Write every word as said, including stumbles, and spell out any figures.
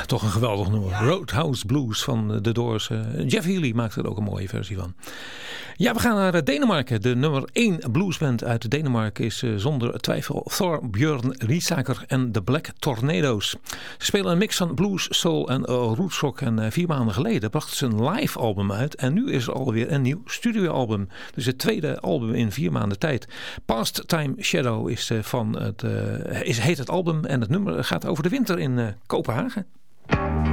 toch een geweldig nummer. Ja. Roadhouse Blues van The Doors. Uh, Jeff Healey maakt er ook een mooie versie van. Ja, we gaan naar Denemarken. De nummer één bluesband uit Denemarken is uh, zonder twijfel Thorbjørn Risager en de Black Tornadoes. Ze spelen een mix van blues, soul en uh, rootsrock. En uh, vier maanden geleden brachten ze een live album uit. En nu is er alweer een nieuw studioalbum. Dus het tweede album in vier maanden tijd. Pastime Shadow is, uh, van het, uh, is, heet het album. En het nummer gaat over de winter in uh, Kopenhagen.